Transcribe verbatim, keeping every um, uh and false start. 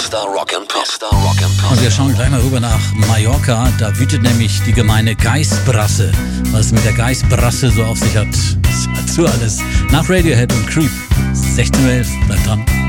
Star Rock and Pop. Star Rock and Pop. Und wir schauen gleich mal rüber nach Mallorca. Da wütet nämlich die gemeine Geißbrasse. Was es mit der Geißbrasse so auf sich hat, das dazu alles nach Radiohead und Creep. sechzehn Uhr elf, bleibt dran.